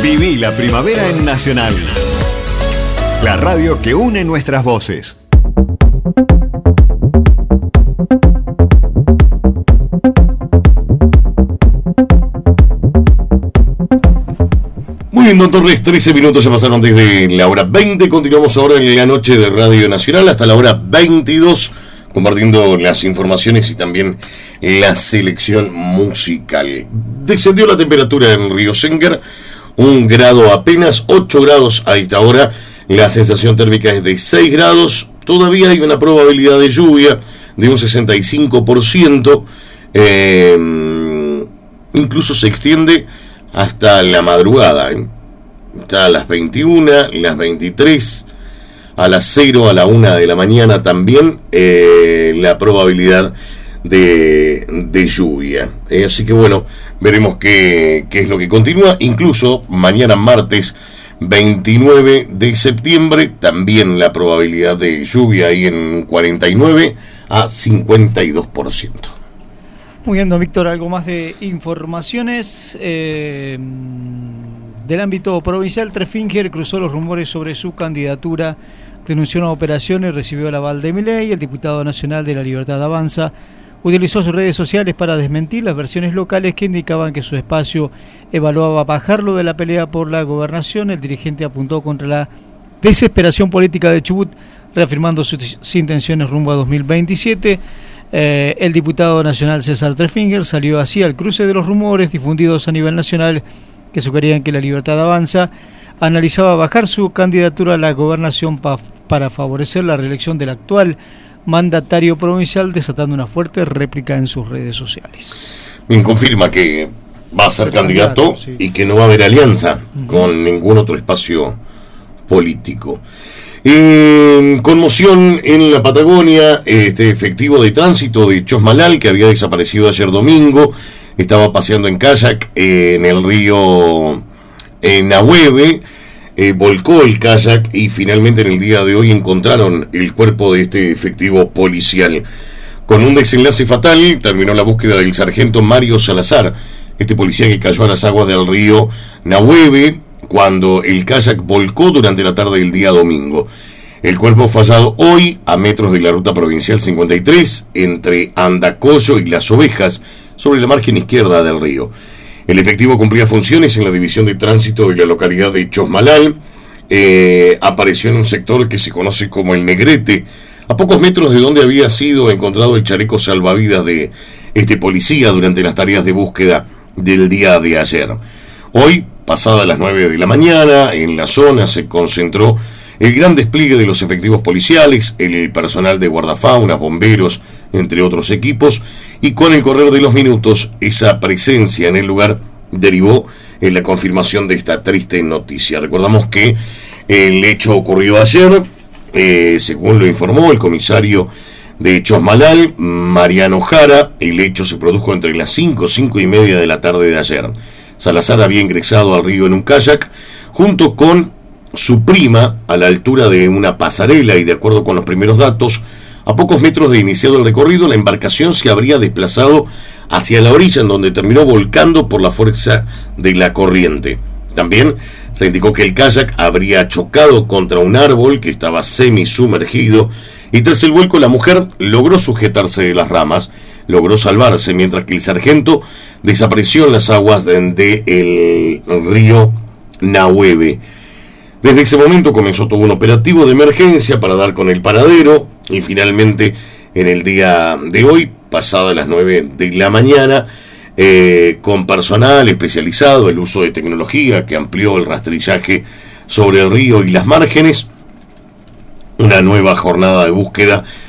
Viví la primavera en Nacional, la radio que une nuestras voces. Muy bien, don Torres, 13 minutos ya pasaron desde la hora 20. Continuamos ahora en la noche de Radio Nacional hasta la hora 22, compartiendo las informaciones y también la selección musical. Descendió la temperatura en Río Sengar, 1 grado apenas, 8 grados a esta hora. La sensación térmica es de 6 grados. Todavía hay una probabilidad de lluvia de un 65%. Incluso se extiende hasta la madrugada. Está a las 21, las 23, a las 0, a la 1 de la mañana también la probabilidad de lluvia. Así que bueno, veremos qué es lo que continúa. Incluso mañana martes 29 de septiembre también la probabilidad de lluvia ahí en 49 a 52%. Muy bien, don Víctor, algo más de informaciones del ámbito provincial. Treffinger cruzó los rumores sobre su candidatura, denunció una operación y recibió el aval de Milei. El diputado nacional de La Libertad Avanza utilizó sus redes sociales para desmentir las versiones locales que indicaban que su espacio evaluaba bajarlo de la pelea por la gobernación. El dirigente apuntó contra la desesperación política de Chubut, reafirmando sus intenciones rumbo a 2027. El diputado nacional César Treffinger salió así al cruce de los rumores difundidos a nivel nacional que sugerían que La Libertad Avanza analizaba bajar su candidatura a la gobernación para favorecer la reelección del actual mandatario provincial, desatando una fuerte réplica en sus redes sociales. Bien, confirma que va a ser candidato, sí, y que no va a haber alianza con ningún otro espacio político. Conmoción en la Patagonia. Este efectivo de tránsito de Chosmalal, que había desaparecido ayer domingo, estaba paseando en kayak en el río Nahueve, volcó el kayak y finalmente en el día de hoy encontraron el cuerpo de este efectivo policial. Con un desenlace fatal terminó la búsqueda del sargento Mario Salazar, este policía que cayó a las aguas del río Nahueve cuando el kayak volcó durante la tarde del día domingo. El cuerpo fue hallado hoy a metros de la ruta provincial 53 entre Andacollo y Las Ovejas, sobre la margen izquierda del río. El efectivo cumplía funciones en la división de tránsito de la localidad de Chosmalal. Apareció en un sector que se conoce como el Negrete, a pocos metros de donde había sido encontrado el chaleco salvavidas de este policía durante las tareas de búsqueda del día de ayer. Hoy, pasada las 9 de la mañana, en la zona se concentró el gran despliegue de los efectivos policiales, el personal de guardafauna, bomberos, entre otros equipos, y con el correr de los minutos, esa presencia en el lugar derivó en la confirmación de esta triste noticia. Recordamos que el hecho ocurrió ayer, según lo informó el comisario de Chosmalal, Mariano Jara. El hecho se produjo entre las 5 y media de la tarde de ayer. Salazar había ingresado al río en un kayak junto con su prima a la altura de una pasarela y, de acuerdo con los primeros datos, a pocos metros de iniciado el recorrido, la embarcación se habría desplazado hacia la orilla, en donde terminó volcando por la fuerza de la corriente. También se indicó que el kayak habría chocado contra un árbol que estaba semisumergido y tras el vuelco la mujer logró sujetarse de las ramas, logró salvarse, mientras que el sargento desapareció en las aguas del río Nahueve. Desde ese momento comenzó todo un operativo de emergencia para dar con el paradero y finalmente en el día de hoy, pasada las 9 de la mañana, con personal especializado, el uso de tecnología que amplió el rastrillaje sobre el río y las márgenes, una nueva jornada de búsqueda